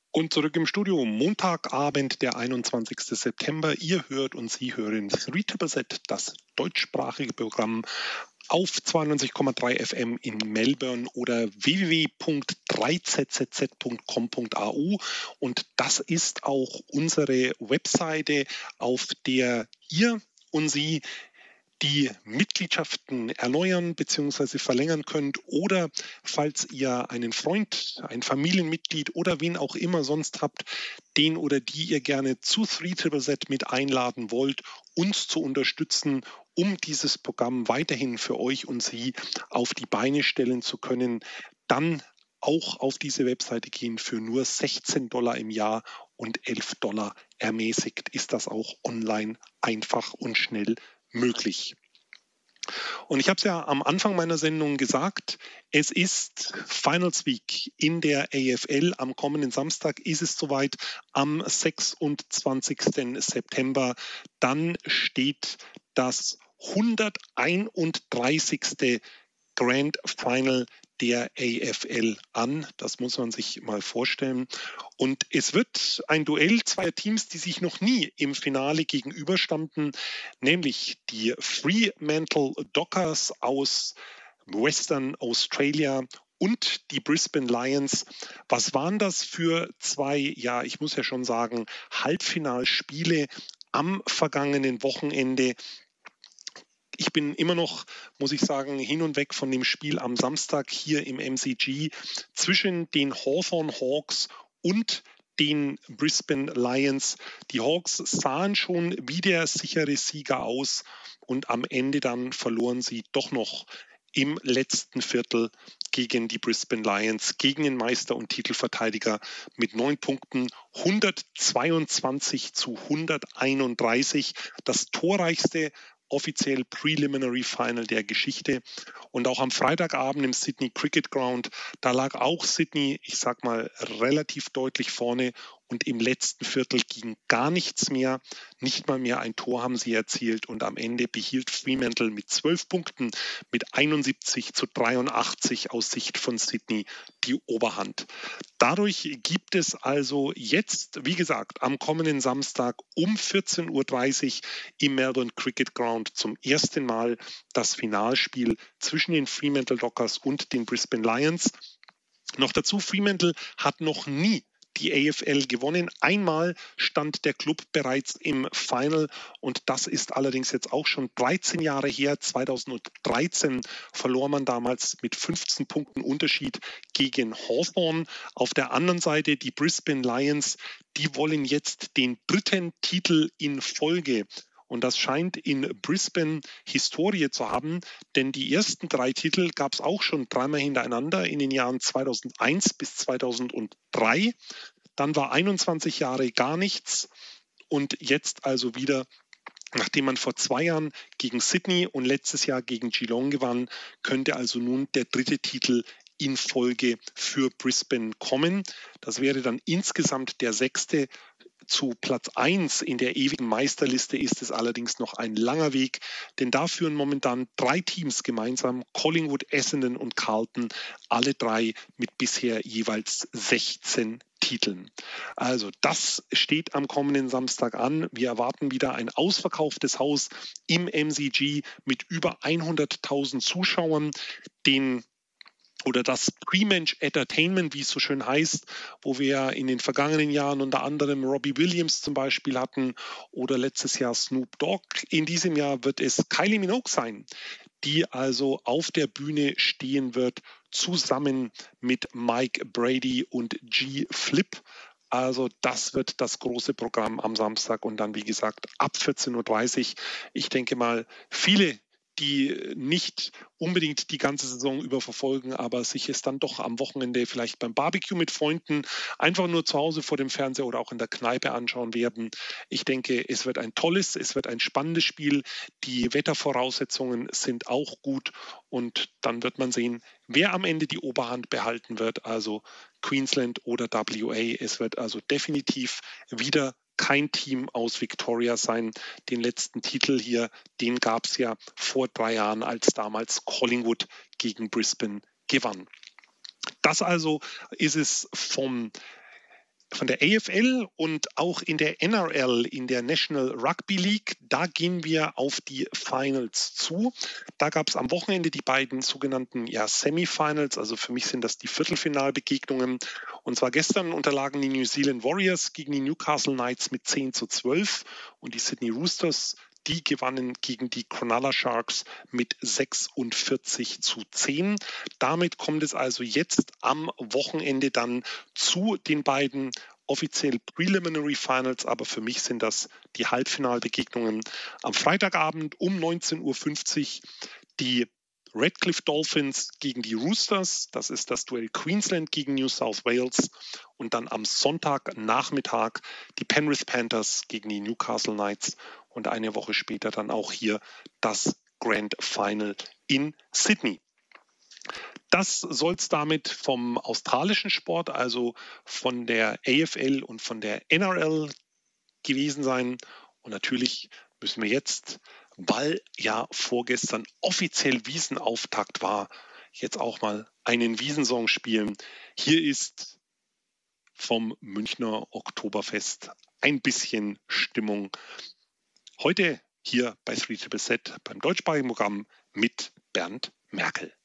Und zurück im Studio, Montagabend, der 21. September. Ihr hört und Sie hören 3ZZZ, das deutschsprachige Programm auf 92,3 FM in Melbourne oder www.3zzz.com.au. Und das ist auch unsere Webseite, auf der ihr und Sie die Mitgliedschaften erneuern bzw. verlängern könnt, oder falls ihr einen Freund, ein Familienmitglied oder wen auch immer sonst habt, den oder die ihr gerne zu 3ZZZ mit einladen wollt, uns zu unterstützen, um dieses Programm weiterhin für euch und Sie auf die Beine stellen zu können, dann auch auf diese Webseite gehen. Für nur $16 im Jahr und $11 ermäßigt ist das auch online einfach und schnell möglich. Und ich habe es ja am Anfang meiner Sendung gesagt, es ist Finals Week in der AFL. Am kommenden Samstag ist es soweit, am 26. September. Dann steht das 131. Grand Final der AFL an. Das muss man sich mal vorstellen. Und es wird ein Duell zweier Teams, die sich noch nie im Finale gegenüberstanden, nämlich die Fremantle Dockers aus Western Australia und die Brisbane Lions. Was waren das für zwei, ja, ich muss ja schon sagen, Halbfinalspiele am vergangenen Wochenende? Ich bin immer noch, muss ich sagen, hin und weg von dem Spiel am Samstag hier im MCG zwischen den Hawthorn Hawks und den Brisbane Lions. Die Hawks sahen schon wie der sichere Sieger aus und am Ende dann verloren sie doch noch im letzten Viertel gegen die Brisbane Lions, gegen den Meister und Titelverteidiger mit 9 Punkten, 122-131, das torreichste offiziell Preliminary Final der Geschichte. Und auch am Freitagabend im Sydney Cricket Ground, da lag auch Sydney, ich sag mal, relativ deutlich vorne, und im letzten Viertel ging gar nichts mehr. Nicht mal mehr ein Tor haben sie erzielt, und am Ende behielt Fremantle mit 12 Punkten mit 71-83 aus Sicht von Sydney die Oberhand. Dadurch gibt es also jetzt, wie gesagt, am kommenden Samstag um 14:30 Uhr im Melbourne Cricket Ground zum ersten Mal das Finalspiel zwischen den Fremantle Dockers und den Brisbane Lions. Noch dazu, Fremantle hat noch nie die AFL gewonnen. Einmal stand der Club bereits im Final, und das ist allerdings jetzt auch schon 13 Jahre her. 2013 verlor man damals mit 15 Punkten Unterschied gegen Hawthorn. Auf der anderen Seite die Brisbane Lions, die wollen jetzt den 3. Titel in Folge. Und das scheint in Brisbane Historie zu haben, denn die ersten 3 Titel gab es auch schon 3-mal hintereinander in den Jahren 2001 bis 2003. Dann war 21 Jahre gar nichts, und jetzt also wieder, nachdem man vor 2 Jahren gegen Sydney und letztes Jahr gegen Geelong gewann, könnte also nun der 3. Titel in Folge für Brisbane kommen. Das wäre dann insgesamt der 6. Zu Platz 1 in der ewigen Meisterliste ist es allerdings noch ein langer Weg, denn da führen momentan 3 Teams gemeinsam, Collingwood, Essendon und Carlton, alle 3 mit bisher jeweils 16 Titeln. Also das steht am kommenden Samstag an. Wir erwarten wieder ein ausverkauftes Haus im MCG mit über 100.000 Zuschauern, das Pre-Match Entertainment, wie es so schön heißt, wo wir in den vergangenen Jahren unter anderem Robbie Williams zum Beispiel hatten oder letztes Jahr Snoop Dogg. In diesem Jahr wird es Kylie Minogue sein, die also auf der Bühne stehen wird, zusammen mit Mike Brady und G. Flip. Also das wird das große Programm am Samstag, und dann, wie gesagt, ab 14:30 Uhr. Ich denke mal, viele, die nicht unbedingt die ganze Saison über verfolgen, aber sich es dann doch am Wochenende vielleicht beim Barbecue mit Freunden einfach nur zu Hause vor dem Fernseher oder auch in der Kneipe anschauen werden. Ich denke, es wird ein spannendes Spiel. Die Wettervoraussetzungen sind auch gut, und dann wird man sehen, wer am Ende die Oberhand behalten wird, also Queensland oder WA. Es wird also definitiv wieder kein Team aus Victoria sein. Den letzten Titel hier, den gab es ja vor 3 Jahren, als damals Collingwood gegen Brisbane gewann. Das also ist es vom der AFL und auch in der NRL, in der National Rugby League, da gehen wir auf die Finals zu. Da gab es am Wochenende die beiden sogenannten Semifinals, also für mich sind das die Viertelfinalbegegnungen. Und zwar gestern unterlagen die New Zealand Warriors gegen die Newcastle Knights mit 10:12 und die Sydney Roosters, die gewannen gegen die Cronulla Sharks mit 46:10. Damit kommt es also jetzt am Wochenende dann zu den beiden offiziell Preliminary Finals, aber für mich sind das die Halbfinalbegegnungen. Am Freitagabend um 19:50 Uhr die Redcliffe Dolphins gegen die Roosters, das ist das Duell Queensland gegen New South Wales, und dann am Sonntagnachmittag die Penrith Panthers gegen die Newcastle Knights und eine Woche später dann auch hier das Grand Final in Sydney. Das soll es damit vom australischen Sport, also von der AFL und von der NRL gewesen sein. Und natürlich müssen wir jetzt, weil ja vorgestern offiziell Wiesenauftakt war, jetzt auch mal einen Wiesensong spielen. Hier ist vom Münchner Oktoberfest ein bisschen Stimmung. Heute hier bei 3ZZZ beim deutschsprachigen Programm mit Bernd Merkel.